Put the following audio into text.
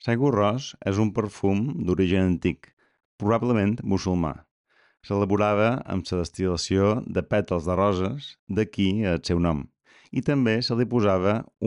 L'aigua ros és un perfum d'origen antic, probablement musulmà. S'elaborava amb la destil·lació de pètals de roses, d'aquí el seu nom, i també se li posava un